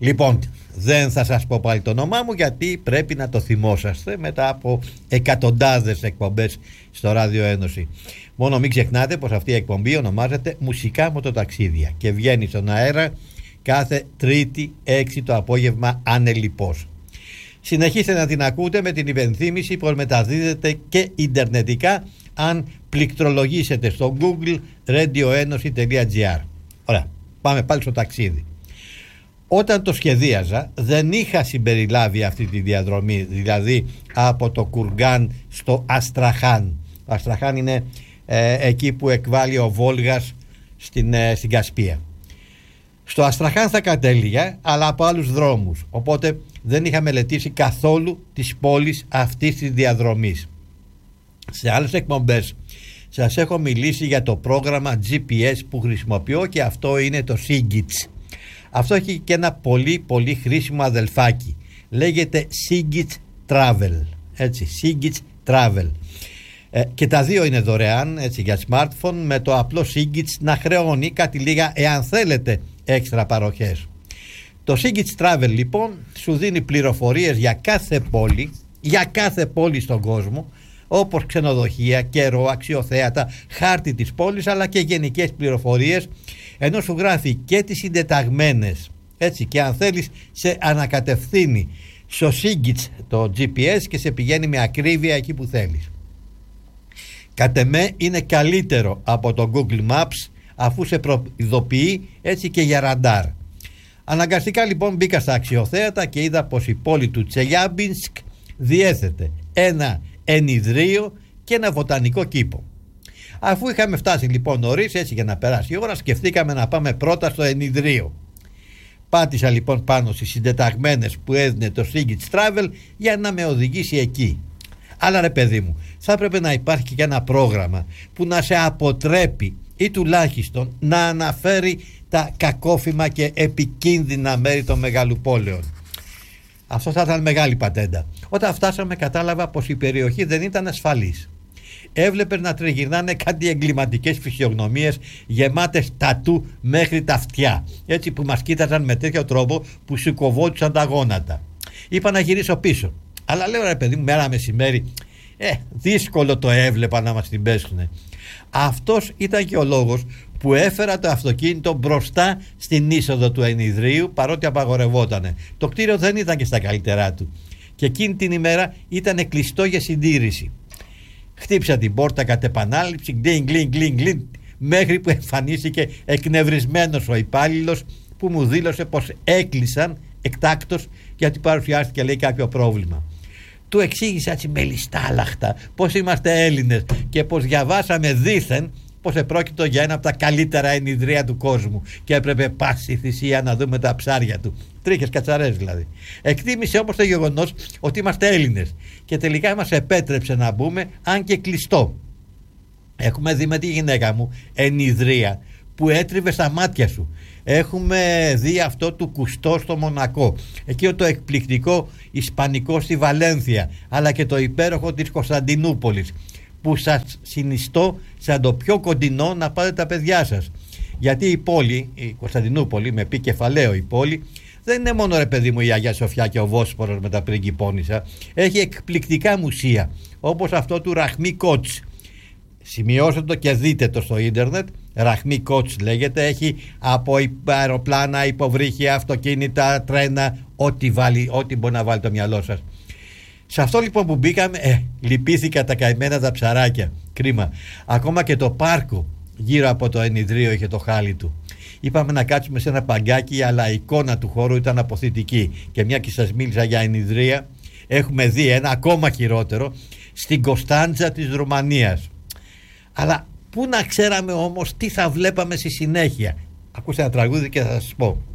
Λοιπόν, δεν θα σας πω πάλι το όνομά μου, γιατί πρέπει να το θυμόσαστε μετά από εκατοντάδες εκπομπές στο Ράδιο Ένωση. Μόνο μην ξεχνάτε πως αυτή η εκπομπή ονομάζεται Μουσικά Μοτοταξίδια και βγαίνει στον αέρα κάθε Τρίτη 6 το απόγευμα ανελιπώς. Συνεχίστε να την ακούτε με την υπενθύμηση πως μεταδίδεται και ιντερνετικά αν πληκτρολογήσετε στο Google radioenosi.gr. Ωραία, πάμε πάλι στο ταξίδι. Όταν το σχεδίαζα δεν είχα συμπεριλάβει αυτή τη διαδρομή, δηλαδή από το Κουργκάν στο Αστραχάν. Ο Αστραχάν είναι εκεί που εκβάλλει ο Βόλγας στην Κασπία. Στο Αστραχάν θα κατέληγα, αλλά από άλλους δρόμους, οπότε δεν είχα μελετήσει καθόλου τις πόλεις αυτής της διαδρομής. Σε άλλες εκπομπές σας έχω μιλήσει για το πρόγραμμα GPS που χρησιμοποιώ και αυτό είναι το Sigits. Αυτό έχει και ένα πολύ χρήσιμο αδελφάκι. Λέγεται Sigits Travel. Έτσι, Sigits Travel. Και τα δύο είναι δωρεάν, έτσι, για smartphone, με το απλό Sigits να χρεώνει κάτι λίγα εάν θέλετε έξτρα παροχές. Το Sigits Travel λοιπόν σου δίνει πληροφορίες για κάθε πόλη στον κόσμο, όπως ξενοδοχεία, καιρό, αξιοθέατα, χάρτη της πόλης, αλλά και γενικές πληροφορίες, ενώ σου γράφει και τις συντεταγμένες, έτσι, και αν θέλεις σε ανακατευθύνει στο Sigits το GPS και σε πηγαίνει με ακρίβεια εκεί που θέλεις. Κατ' εμέ είναι καλύτερο από το Google Maps, αφού σε προειδοποιεί έτσι και για ραντάρ. Αναγκαστικά λοιπόν μπήκα στα αξιοθέατα και είδα πως η πόλη του Τσελιάμπινσκ διέθετε ένα ενιδρίο και ένα βοτανικό κήπο. Αφού είχαμε φτάσει λοιπόν νωρίς, έτσι, για να περάσει η ώρα, σκεφτήκαμε να πάμε πρώτα στο ενιδρίο. Πάτησα λοιπόν πάνω στις συντεταγμένες που έδινε το Sigits Travel για να με οδηγήσει εκεί. Αλλά ρε παιδί μου, θα έπρεπε να υπάρχει και ένα πρόγραμμα που να σε αποτρέπει ή τουλάχιστον να αναφέρει τα κακόφημα και επικίνδυνα μέρη των μεγαλοπόλεων. Αυτό θα ήταν μεγάλη πατέντα. Όταν φτάσαμε κατάλαβα πως η περιοχή δεν ήταν ασφαλής. Έβλεπες να τριγυρνάνε κάτι εγκληματικές φυσιογνωμίες γεμάτες τατού μέχρι τα αυτιά, έτσι, που μας κοίταζαν με τέτοιο τρόπο που σου κοβόντουσαν τα γόνατα. Είπα να γυρίσω πίσω, αλλά λέω ρε παιδί μου, μέρα μεσημέρι δύσκολο το έβλεπα να μας την πέσουνε. Αυτός ήταν και ο λόγος που έφερα το αυτοκίνητο μπροστά στην είσοδο του ενιδρίου, παρότι απαγορευότανε. Το κτίριο δεν ήταν και στα καλύτερά του και εκείνη την ημέρα ήταν κλειστό για συντήρηση. Χτύπησα την πόρτα κατ' επανάληψη, γκλιν, μέχρι που εμφανίστηκε εκνευρισμένος ο υπάλληλος που μου δήλωσε πως έκλεισαν εκτάκτως γιατί παρουσιάστηκε, λέει, κάποιο πρόβλημα. Του εξήγησα έτσι με λιστάλαχτα πως είμαστε Έλληνες και πως διαβάσαμε δήθεν πως επρόκειτο για ένα από τα καλύτερα ενιδρία του κόσμου και έπρεπε πάση θυσία να δούμε τα ψάρια του. Τρίχες κατσαρές δηλαδή. Εκτίμησε όμως το γεγονός ότι είμαστε Έλληνες και τελικά μας επέτρεψε να μπούμε, αν και κλειστό. Έχουμε δει με τη γυναίκα μου ενιδρία που έτριβε στα μάτια σου. Έχουμε δει αυτό του Κουστό στο Μονακό, εκεί το εκπληκτικό Ισπανικό στη Βαλένθια, αλλά και το υπέροχο της Κωνσταντινούπολης, που σας συνιστώ σαν το πιο κοντινό να πάτε τα παιδιά σας. Γιατί η πόλη, η Κωνσταντινούπολη, με πικεφαλαίο η πόλη, δεν είναι μόνο ρε παιδί μου η Αγία Σοφιά και ο Βόσπορος με τα πριγκιπώνισσα. Έχει εκπληκτικά μουσεία, όπως αυτό του Ραχμί Κότς. Σημειώστε το και δείτε το στο ίντερνετ. Ραχμί Κότς λέγεται. Έχει από αεροπλάνα, υποβρύχια, αυτοκίνητα, τρένα, ό,τι μπορεί να βάλει το μυαλό σας. Σε αυτό λοιπόν που μπήκαμε, λυπήθηκα τα καημένα τα ψαράκια. Κρίμα. Ακόμα και το πάρκο γύρω από το ενιδρίο είχε το χάλι του. Είπαμε να κάτσουμε σε ένα παγκάκι, αλλά η εικόνα του χώρου ήταν αποθητική. Και μια και σας μίλησα για ενιδρία, έχουμε δει ένα ακόμα χειρότερο στην Κωνσταντζα της Ρουμανίας. Αλλά πού να ξέραμε όμως τι θα βλέπαμε στη συνέχεια. Ακούστε ένα τραγούδι και θα σας πω.